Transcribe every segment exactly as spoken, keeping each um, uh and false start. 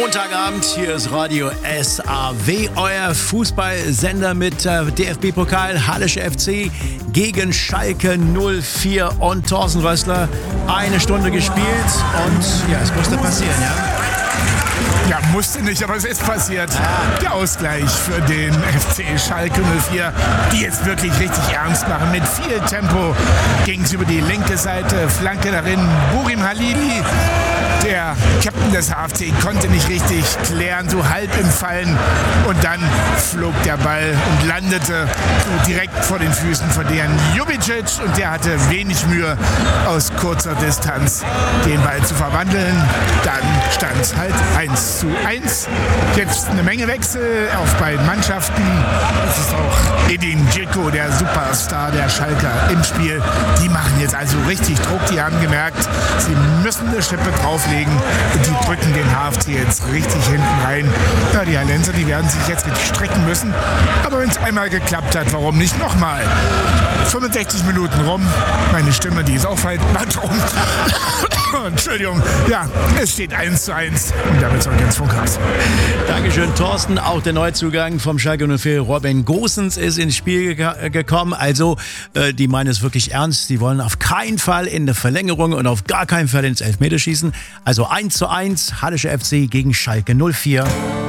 Montagabend, hier ist Radio S A W, euer Fußballsender mit äh, D F B-Pokal, Hallische F C gegen Schalke null vier und Thorsten Rössler. Eine Stunde gespielt und ja, es musste passieren, ja? Ja, musste nicht, aber es ist passiert. Der Ausgleich für den F C Schalke null vier, die jetzt wirklich richtig ernst machen. Mit viel Tempo ging es über die linke Seite, Flanke darin, Burim Halili. Der Captain des H F C konnte nicht richtig klären, so halb im Fallen. Und dann flog der Ball und landete so direkt vor den Füßen von Dejan Ljubicic. Und der hatte wenig Mühe, aus kurzer Distanz den Ball zu verwandeln. Dann stand es halt eins zu eins. Jetzt eine Menge Wechsel auf beiden Mannschaften. Es ist auch Edin Dzeko, der Superstar der Schalker, im Spiel. Die machen jetzt also richtig Druck. Die haben gemerkt, sie müssen eine Schippe drauflegen. Und die drücken den H F C jetzt richtig hinten rein. Ja, die Hallenser, die werden sich jetzt richtig strecken müssen. Aber wenn es einmal geklappt hat, warum nicht nochmal? fünfundsechzig Minuten rum. Meine Stimme, die ist auch weit rum. Entschuldigung. Ja, es steht eins zu eins. Und damit zurück ins Funkhaus. Dankeschön, Thorsten. Auch der Neuzugang vom Schalke null vier, Robin Gosens, ist ins Spiel ge- gekommen. Also, äh, die meinen es wirklich ernst. Die wollen auf keinen Fall in eine Verlängerung und auf gar keinen Fall ins Elfmeterschießen. Also eins zu eins, Hallische F C gegen Schalke null vier.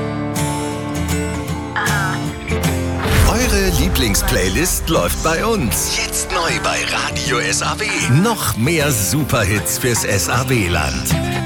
Eure Lieblingsplaylist läuft bei uns. Jetzt neu bei Radio S A W. Noch mehr Superhits fürs S A W-Land.